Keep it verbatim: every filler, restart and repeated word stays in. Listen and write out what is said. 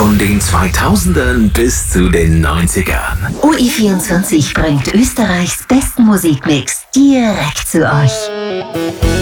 Von den zweitausendern bis zu den neunzigern. U I vierundzwanzig bringt Österreichs besten Musikmix direkt zu euch.